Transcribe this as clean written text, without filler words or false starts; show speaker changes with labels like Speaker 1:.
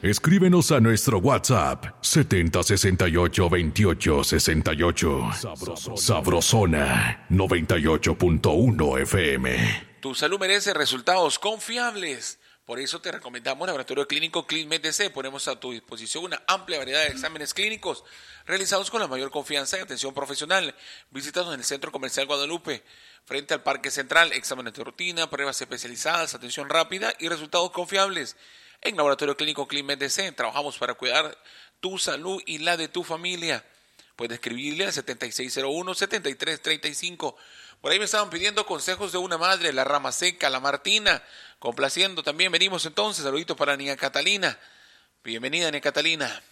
Speaker 1: Escríbenos a nuestro WhatsApp 7068-2868. Sabrosona 98.1 FM.
Speaker 2: Tu salud merece resultados confiables. Por eso te recomendamos Laboratorio Clínico ClinMed DC. Ponemos a tu disposición una amplia variedad de exámenes clínicos realizados con la mayor confianza y atención profesional. Visítanos en el Centro Comercial Guadalupe, frente al Parque Central. Exámenes de rutina, pruebas especializadas, atención rápida y resultados confiables. En Laboratorio Clínico ClinMed DC trabajamos para cuidar tu salud y la de tu familia. Puedes escribirle al 7601-7335. Por ahí me estaban pidiendo consejos de una madre, la rama seca, la Martina. Complaciendo también, venimos entonces. Saluditos para Niña Catalina. Bienvenida, Niña Catalina.